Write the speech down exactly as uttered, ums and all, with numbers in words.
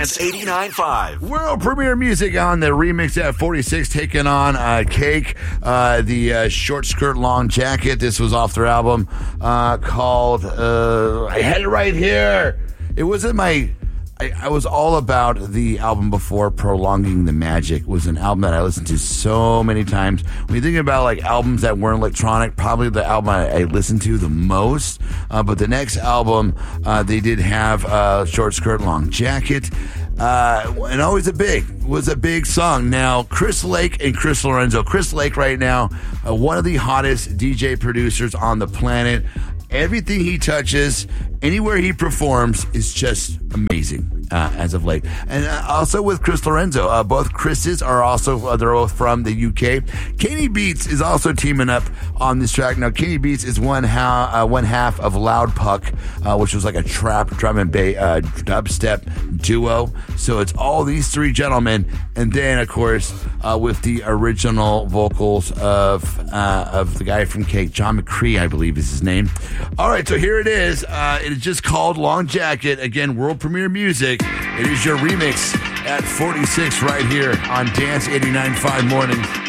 Dance eighty-nine point five. World premiere music on the remix at forty-six, taking on uh, Cake, uh, the uh, short skirt, long jacket. This was off their album uh, called, uh, I had it right here. It wasn't my... I, I was all about the album before, Prolonging the Magic. It was an album that I listened to so many times. When you think about like albums that weren't electronic, probably the album I, I listened to the most. Uh, but the next album, uh, they did have uh, Short Skirt, Long Jacket. Uh, and always a big, was a big song. Now, Chris Lake and Chris Lorenzo. Chris Lake right now, uh, one of the hottest D J producers on the planet. Everything he touches, anywhere he performs, is just amazing uh, as of late. And uh, also with Chris Lorenzo. Uh, both Chris's are also, uh, they're both from the U K. Kenny Beats is also teaming up on this track. Now, Kenny Beats is one, ha- uh, one half of Loud Puck, uh, which was like a trap, drum and bass, uh, dubstep duo. So it's all these three gentlemen. And then, of course, uh, with the original vocals of, uh, of the guy from Cake, John McCree, I believe is his name. All right, so here it is. Uh, it is just called Long Jacket. Again, world premiere music. It is your remix at forty-six right here on Dance eighty-nine point five Mornings.